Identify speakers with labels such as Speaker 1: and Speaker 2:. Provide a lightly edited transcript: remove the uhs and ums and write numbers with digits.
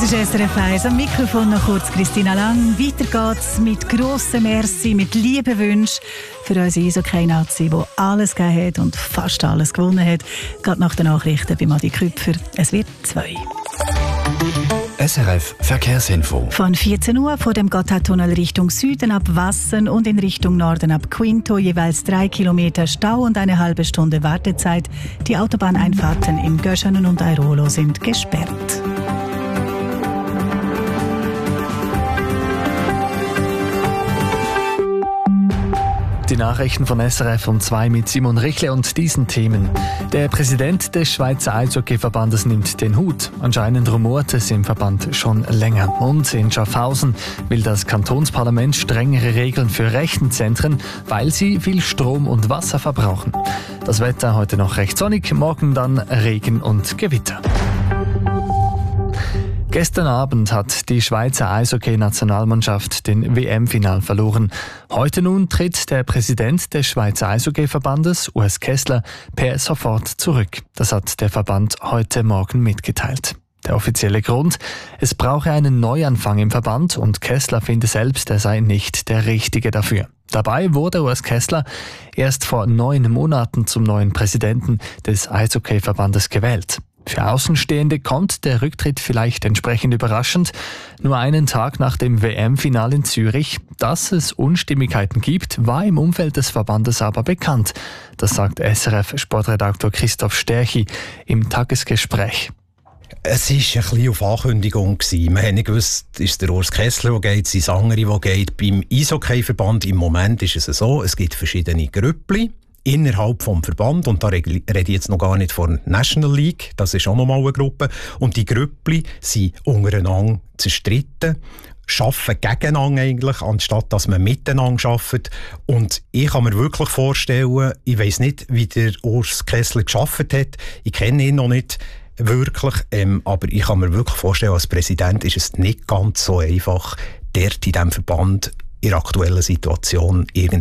Speaker 1: ist SRF 1. Am Mikrofon noch kurz Christina Lang. Weiter geht's mit grossem Merci, mit lieben Wünschen für unsere Eishockey-Nazi, die alles gegeben hat und fast alles gewonnen hat. Gerade nach den Nachrichten bei Madi Küpfer. Es wird 2.
Speaker 2: SRF Verkehrsinfo.
Speaker 1: Von 14 Uhr vor dem Gotthardtunnel Richtung Süden ab Wassen und in Richtung Norden ab Quinto jeweils 3 Kilometer Stau und eine halbe Stunde Wartezeit. Die Autobahneinfahrten in Göschenen und Airolo sind gesperrt.
Speaker 3: Die Nachrichten von SRF um 2 mit Simon Richle und diesen Themen. Der Präsident des Schweizer Eishockey-Verbandes nimmt den Hut. Anscheinend rumort es im Verband schon länger. Und in Schaffhausen will das Kantonsparlament strengere Regeln für Rechenzentren, weil sie viel Strom und Wasser verbrauchen. Das Wetter heute noch recht sonnig, morgen dann Regen und Gewitter. Gestern Abend hat die Schweizer Eishockey-Nationalmannschaft den WM-Final verloren. Heute nun tritt der Präsident des Schweizer Eishockey-Verbandes, Urs Kessler, per sofort zurück. Das hat der Verband heute Morgen mitgeteilt. Der offizielle Grund: es brauche einen Neuanfang im Verband und Kessler finde selbst, er sei nicht der Richtige dafür. Dabei wurde Urs Kessler erst vor 9 Monaten zum neuen Präsidenten des Eishockey-Verbandes gewählt. Für Außenstehende kommt der Rücktritt vielleicht entsprechend überraschend. Nur einen Tag nach dem WM-Final in Zürich. Dass es Unstimmigkeiten gibt, war im Umfeld des Verbandes aber bekannt. Das sagt SRF-Sportredaktor Christoph Sterchi im Tagesgespräch.
Speaker 4: Es war ein bisschen auf Ankündigung. Man hat nicht gewusst, ist der Urs Kessler, der geht, sind andere, die geht. Beim Eishockey-Verband im Moment ist es so, es gibt verschiedene Grüppli innerhalb vom Verband, und da rede ich jetzt noch gar nicht von National League, das ist auch nochmal eine Gruppe, und die Grüppli sind untereinander zerstritten, arbeiten gegeneinander eigentlich, anstatt dass man miteinander arbeitet. Und ich kann mir wirklich vorstellen, ich weiss nicht, wie der Urs Kessler gearbeitet hat, ich kenne ihn noch nicht wirklich, aber ich kann mir wirklich vorstellen, als Präsident ist es nicht ganz so einfach, dort in diesem Verband in der aktuellen Situation irgendwie